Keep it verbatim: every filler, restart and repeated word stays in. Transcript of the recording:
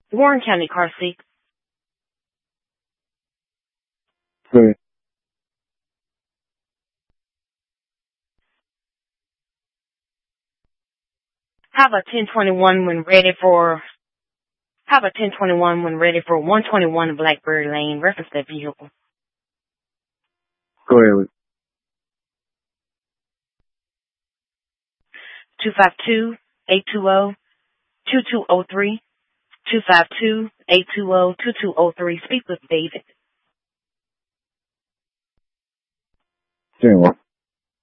Warren County car seat. Good. How about ten twenty-one when ready for, how about ten twenty-one when ready for one twenty-one Blackberry Lane? Reference that vehicle. Go ahead with two five two, eight two zero, two two zero three. two five two, eight two zero, two two zero three. Speak with David. January.